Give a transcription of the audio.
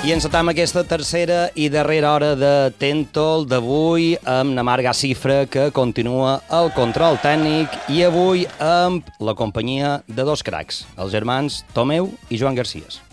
I encetam aquesta tercera i darrera hora de Tentol d'avui amb na Marga Cifra, que continua el control tècnic, i avui amb la companyia de dos cracs, els germans Tomeu i Joan Garcías.